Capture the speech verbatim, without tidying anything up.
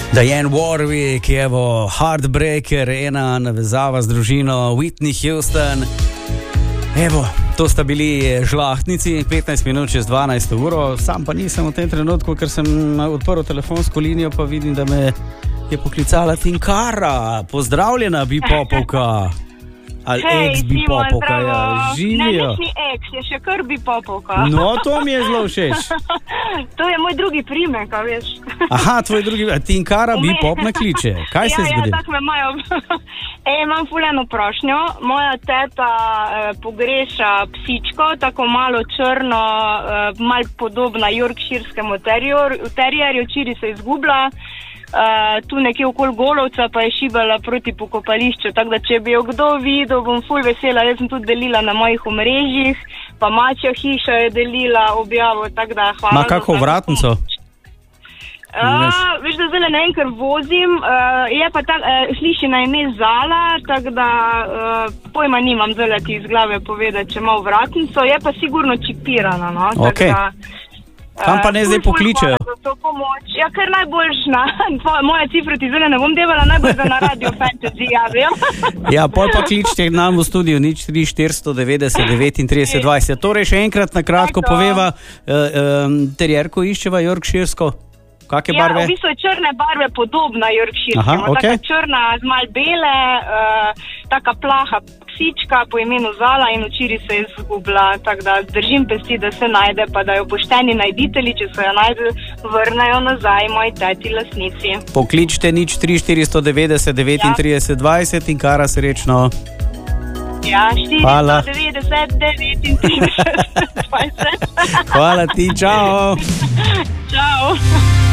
Diane Warwick, evo, Heartbreaker, ena navezava z družino Whitney Houston. Evo, to sta bili žlahtnici, petnajst minut čez dvanajsto uro. Sam pa nisem v tem trenutku, ker sem odprl telefonsko linijo, pa vidim, da me je poklicala Tinkara. Pozdravljena, Bipopovka. Ali Hej, ex-Bipopovka, Simon, ja, bravo. živijo. Ne, ni ex, je še kar Bipopovka. No, to mi je zelo všeč. To je moj drugi primek, a veš. Aha, tvoj drugi, Tinkara Bipop na kliče. Kaj se ja, zgodi? Ja, tako me imajo. E, imam ful eno prošnjo. Moja teta eh, pogreša psičko, tako malo črno, eh, malo podobna yorkshirskemu terjerju, čiri se izgubila. Uh, tu nekje okoli Golovca pa je šibala proti pokopališču, tako da če bi jo kdo videl, bom ful vesela. Jaz sem tudi delila na mojih omrežjih, pa Mačja hiša je delila objavo, tako da hvala. Ma kako vratnico? Uh, veš, da zdaj ne vem, ker vozim, uh, je pa tak, uh, sliši na ime Zala, tako da uh, pojma nimam zdaj ti iz glave povedati, če ima vratnico, je pa sigurno čipirana, no, tako okay. da Kam pa ne zdaj pokličejo? Ja, ker najboljš na moja cifra ti zdaj ne bom devala, najbolj za na Radio Fantasy javijo. Ja, pol pa kličite nam v studiu nič tri štiristo devetdeset devetintrideset dvajset. Torej še enkrat na kratko poveva, uh, um, terjerko iščeva yorkshirsko. Kakšne ja, barve? V bistvu je črne barve podobna yorkshirskemu. Okay. Taka črna z mal bele, uh, taka plaha psička po imenu Zala in včeraj se je izgubila. Tako da držim pesti, da se najde, pa da jo pošteni najditelji, če se jo najde, vrnejo nazaj moji teti lasnici. Pokličite nič tri štiristo devetdeset devetintrideset dvajset in kara srečno. Ja, štiristo devetdeset devetintrideset dvajset. Hvala ti, čao. Čau.